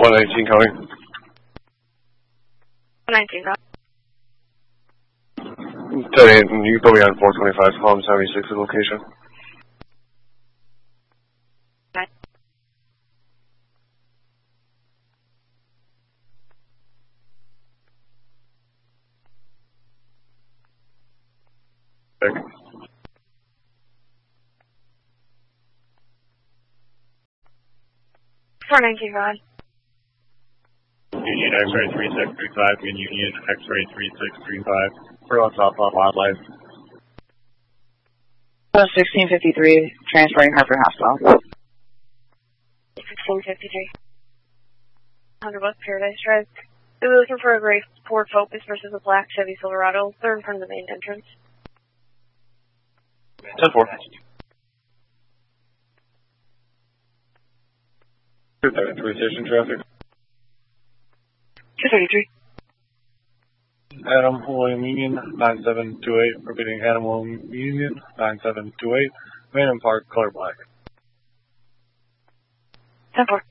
119 coming. 119, go. 10-8, and you can put me on 425, column 76 at location. Okay. Okay. 419, go ahead. Union X-ray 3635, Union X-ray 3635, for on top on wildlife. 1653, transferring Harper Hospital. 1653. 100 West Paradise Drive. We'll be looking for a gray Ford Focus versus a black Chevy Silverado. They're in front of the main entrance. 10-4. 233 station traffic. 233. Adam William Union 9728, repeating Adam William Union 9728, Main Park, color black. 10-4.